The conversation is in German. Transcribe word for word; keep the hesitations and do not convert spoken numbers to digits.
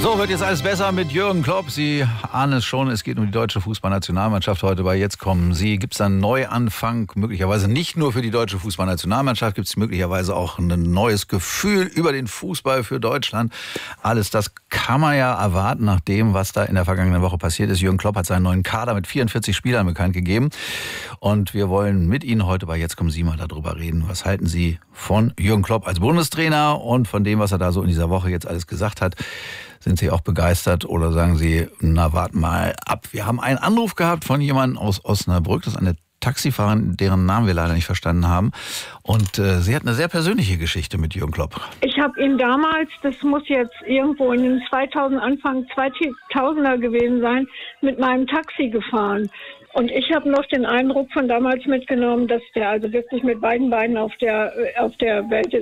So, wird jetzt alles besser mit Jürgen Klopp. Sie ahnen es schon, es geht um die deutsche Fußballnationalmannschaft heute bei Jetzt kommen Sie. Gibt es einen Neuanfang, möglicherweise nicht nur für die deutsche Fußballnationalmannschaft, gibt es möglicherweise auch ein neues Gefühl über den Fußball für Deutschland. Alles das kann man ja erwarten nach dem, was da in der vergangenen Woche passiert ist. Jürgen Klopp hat seinen neuen Kader mit vierundvierzig Spielern bekannt gegeben. Und wir wollen mit Ihnen heute bei Jetzt kommen Sie mal darüber reden. Was halten Sie von Jürgen Klopp als Bundestrainer und von dem, was er da so in dieser Woche jetzt alles gesagt hat? Sind Sie auch begeistert oder sagen Sie, na, warten mal ab. Wir haben einen Anruf gehabt von jemandem aus Osnabrück, das ist eine Taxifahrerin, deren Namen wir leider nicht verstanden haben. Und äh, sie hat eine sehr persönliche Geschichte mit Jürgen Klopp. Ich habe ihn damals, das muss jetzt irgendwo in den zweitausend, Anfang zweitausender gewesen sein, mit meinem Taxi gefahren. Und ich habe noch den Eindruck von damals mitgenommen, dass der also wirklich mit beiden Beinen auf der, auf der Welt ist.